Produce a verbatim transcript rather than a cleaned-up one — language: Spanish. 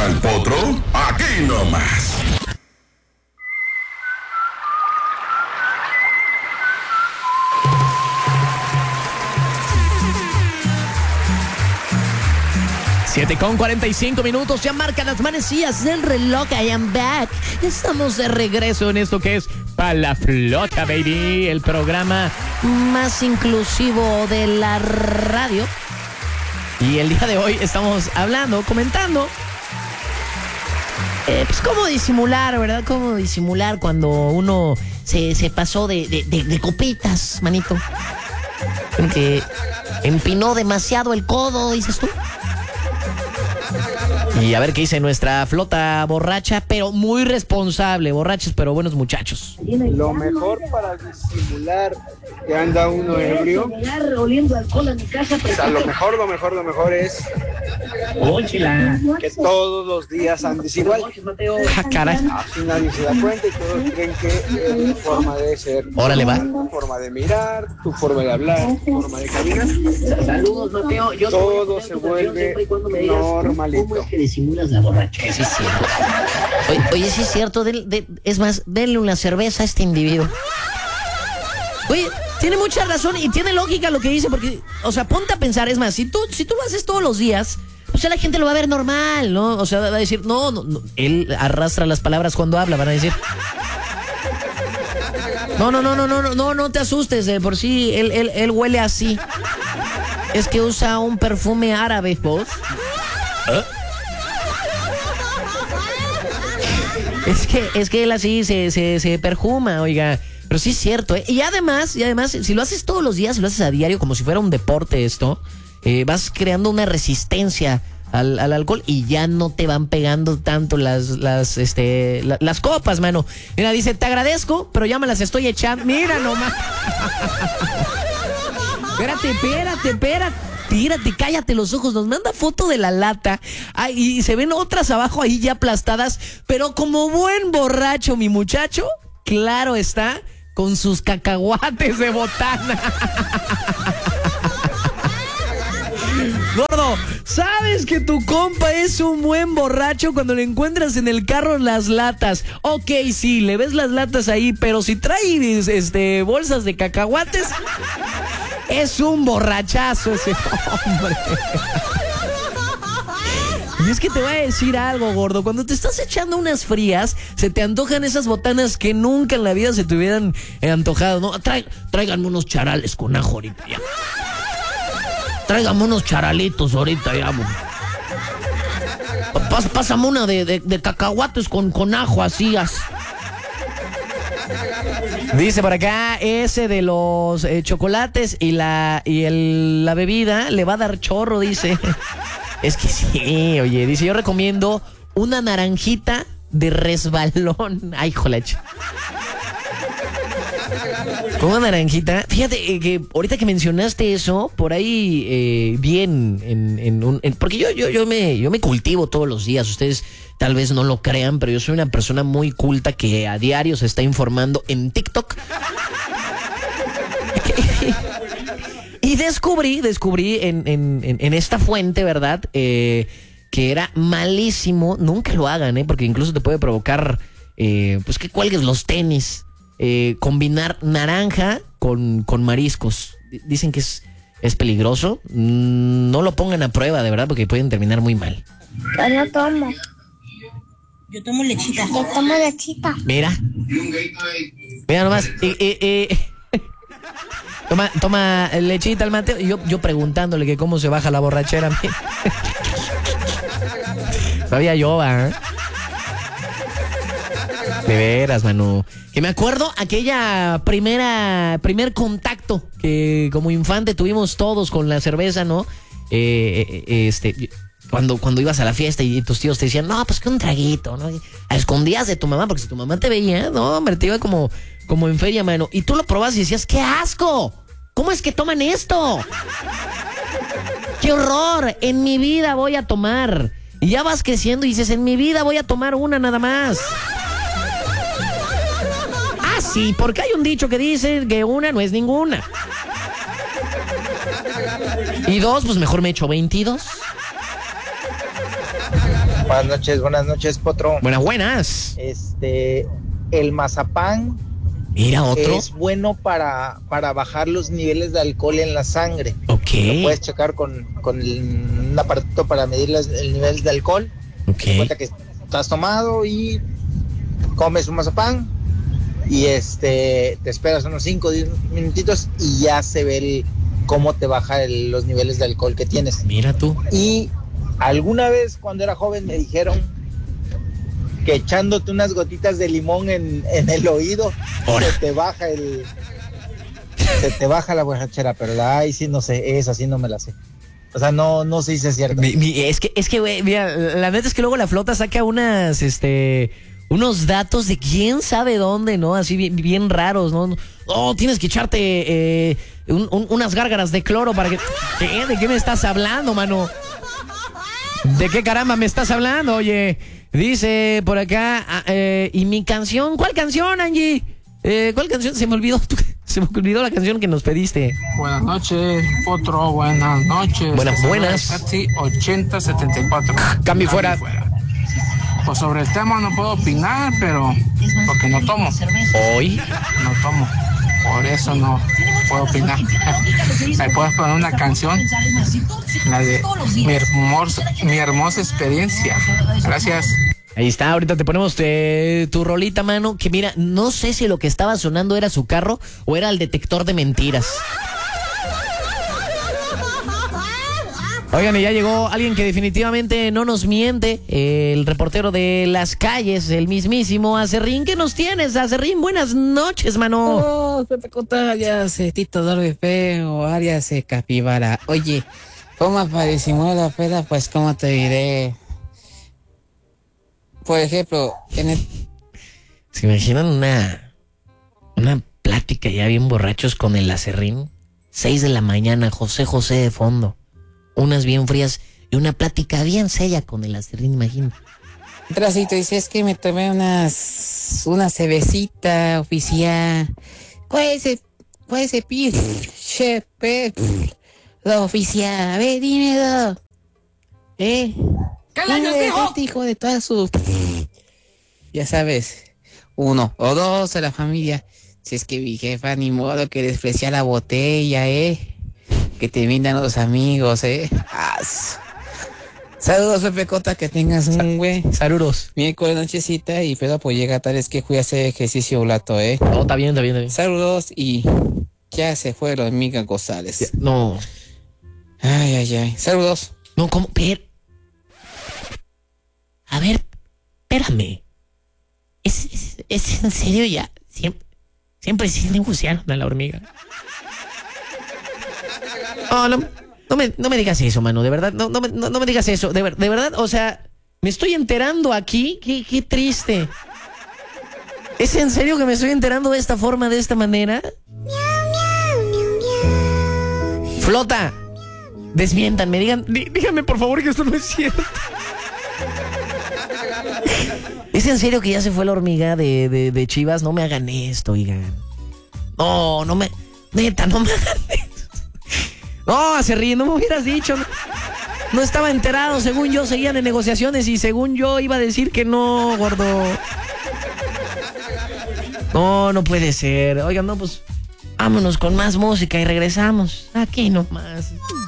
gusta el potro? Aquí nomás. siete con cuarenta y cinco minutos, ya marcan las manecillas del reloj. I am back. Estamos de regreso en esto que es Pa' la Flota, baby. El programa más inclusivo de la radio. Y el día de hoy estamos hablando, comentando eh, pues cómo disimular, ¿verdad? Cómo disimular cuando uno se, se pasó de, de, de, de copitas, manito. Que empinó demasiado el codo, dices tú. Y a ver qué dice nuestra flota borracha, pero muy responsable. Borrachos, pero buenos muchachos. Lo mejor para disimular que anda uno ebrio, o sea, lo mejor, lo mejor, lo mejor es que todos los días andes igual. Ah, caray. Así nadie se da cuenta y todos creen que es tu forma de ser. Órale, va. Tu forma de mirar, tu forma de hablar, tu forma de caminar. Saludos, Mateo. Yo todo se vuelve normalito. Disimulas la borrachera. Sí, es cierto. Oye, oye, sí es cierto. De, de, es más, denle una cerveza a este individuo. Oye, tiene mucha razón y tiene lógica lo que dice, porque, o sea, ponte a pensar, es más, si tú, si tú lo haces todos los días, o sea, la gente lo va a ver normal, ¿no? O sea, va a decir, no, no, no, él arrastra las palabras cuando habla, van a decir. No, no, no, no, no, no, no, no te asustes, de por sí, él, él, él huele así. Es que usa un perfume árabe, ¿vos? ¿Eh? Es que, es que él así se, se, se perfuma, oiga. Pero sí es cierto, ¿eh? Y además, y además, si lo haces todos los días, si lo haces a diario, como si fuera un deporte esto, eh, vas creando una resistencia al, al alcohol y ya no te van pegando tanto las, las, este, la, las copas, mano. Mira, dice, te agradezco, pero ya me las estoy echando. Mira nomás. Espérate, espérate, espérate. Tírate, cállate los ojos, nos manda foto de la lata. Ay, y se ven otras abajo ahí ya aplastadas, pero como buen borracho, mi muchacho, claro está, con sus cacahuates de botana. Gordo, ¿sabes que tu compa es un buen borracho cuando le encuentras en el carro las latas? Ok, sí, le ves las latas ahí, pero si trae este, bolsas de cacahuates, es un borrachazo ese hombre. Y es que te voy a decir algo, gordo. Cuando te estás echando unas frías, se te antojan esas botanas que nunca en la vida se te hubieran eh, antojado, ¿no? Trae, tráiganme unos charales con ajo ahorita ya. Tráiganme unos charalitos ahorita ya. Pas, pásame una de, de, de cacahuates con, con ajo así. As. Dice por acá, ese de los eh, chocolates y la y el, la bebida le va a dar chorro, dice. Es que sí, oye, dice, yo recomiendo una naranjita de resbalón. Ay, jolache. Con una naranjita. Fíjate eh, que ahorita que mencionaste eso, por ahí eh, bien, en, en un, en, porque yo, yo, yo, me, yo me cultivo todos los días. Ustedes tal vez no lo crean, pero yo soy una persona muy culta que a diario se está informando en TikTok. Y descubrí, descubrí en, en, en, en esta fuente, ¿verdad? Eh, que era malísimo. Nunca lo hagan, ¿eh? Porque incluso te puede provocar, eh, pues que cuelgues los tenis. Eh, combinar naranja con, con mariscos. Dicen que es, es peligroso. No lo pongan a prueba, de verdad, porque pueden terminar muy mal. Yo no tomo. Yo tomo lechita. Yo tomo lechita. Mira. Mira nomás. Eh, eh, eh. Toma, toma lechita al Mateo. Y yo, yo preguntándole que cómo se baja la borrachera. Sabía yo, ¿va? ¿eh? De veras, Manu. Que me acuerdo aquella primera, primer contacto que como infante tuvimos todos con la cerveza, ¿no? Eh, eh, este, cuando, cuando ibas a la fiesta y tus tíos te decían, no, pues que un traguito, ¿no? A escondidas de tu mamá, porque si tu mamá te veía, no, hombre, te iba como, como en feria, mano. Y tú lo probabas y decías, ¡qué asco! ¿Cómo es que toman esto? ¡Qué horror! En mi vida voy a tomar. Y ya vas creciendo y dices, en mi vida voy a tomar una nada más. Ah, sí, porque hay un dicho que dice que una no es ninguna. Y dos, pues mejor me echo veintidós. Buenas noches, buenas noches, Potro. Buenas, buenas. Este, el mazapán Mira, otro. es bueno para, para bajar los niveles de alcohol en la sangre. Ok. Lo puedes checar con, con el- un aparatito para medir las- el nivel de alcohol. Ok. Te cuenta que estás tomado y comes un mazapán y este te esperas unos cinco o diez minutitos y ya se ve el, cómo te baja el- los niveles de alcohol que tienes. Mira tú. Y alguna vez cuando era joven me dijeron que echándote unas gotitas de limón en, en el oído Ora. se te baja el se te baja la borrachera, pero la ay sí no sé, esa sí no me la sé. O sea, no no sé si es cierto. Mi- mi- es que, es que, güey, mira, la neta es que luego la flota saca unas, este, unos datos de quién sabe dónde, ¿no? Así bien, bien raros, ¿no? Oh, tienes que echarte eh, un- un- unas gárgaras de cloro para que... ¿Qué? ¿De qué me estás hablando, mano? ¿De qué caramba me estás hablando, oye? Dice por acá, ah, eh, ¿y mi canción? ¿Cuál canción, Angie? Eh, ¿Cuál canción? Se me olvidó, se me olvidó la canción que nos pediste. Buenas noches, Potro, buenas noches. Buenas, Te saluda buenas. Taxi ochenta setenta y cuatro. Cambio fuera. Pues sobre el tema no puedo opinar, pero porque no tomo, Hoy. no tomo. Por eso no puedo opinar. ¿Me puedes poner una canción? La de mi hermosa, mi hermosa experiencia. Gracias. Ahí está, ahorita te ponemos eh, tu rolita, mano, que mira, no sé si lo que estaba sonando era su carro o era el detector de mentiras. Oigan, y ya llegó alguien que definitivamente no nos miente, eh, el reportero de las calles, el mismísimo Acerrín. ¿Qué nos tienes, Acerrín? Buenas noches, mano. Oh, Pepe Cota, alias eh, Tito Dorbe Feo, alias eh, Capibara. Oye, ¿cómo para disimular la peda? Pues, ¿cómo te diré? Por ejemplo, en el... ¿Se imaginan una, una plática ya bien borrachos con el Acerrín? Seis de la mañana, José José de fondo. Unas bien frías y una plática bien seria con el Acerrín, imagínate. trasito dice, es que me tomé unas... una cervecita oficial. ¿Cuál es el... cuál es el pir? Chef, pe- lo oficial. A ver, dímelo. ¿Eh? ¿Qué le Dime, dijo? este hijo de todas sus... Ya sabes, uno o dos a la familia. Si es que mi jefa ni modo que desprecia la botella, ¿eh? Que te brindan los amigos, ¿eh? As. Saludos, Pepe Cota, que tengas un buen... Saludos. miércoles nochecita y pero pues llega tal es que fui a hacer ejercicio un rato, ¿eh? No, está bien, está bien, está bien. Saludos y ya se fueron Miga González. No. Ay, ay, ay. Saludos. No, ¿cómo? Per... A ver, espérame. ¿Es, es, es en serio ya? Siempre, siempre sí negociaron a la hormiga. No, no, no me, no me digas eso, mano, de verdad, no, no, me, no, no me digas eso, de, ver- de verdad, o sea, me estoy enterando aquí, qué, qué triste. ¿Es en serio que me estoy enterando de esta forma, de esta manera? Flota, desmiéntanme, digan, dí- díganme por favor que esto no es cierto. ¿Es en serio que ya se fue la hormiga de, de, de Chivas? No me hagan esto, oigan. No, no me, neta, no me hagan esto. No, Acerrín, no me hubieras dicho. No, no estaba enterado. Según yo, seguían en negociaciones y según yo iba a decir que no, gordo. No, no puede ser. Oigan, no, pues vámonos con más música y regresamos. Aquí nomás.